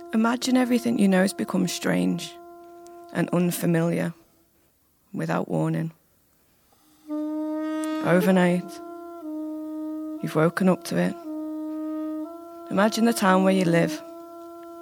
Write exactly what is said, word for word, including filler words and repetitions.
Imagine everything you know has become strange and unfamiliar without warning. Overnight, you've woken up to it. Imagine the town where you live,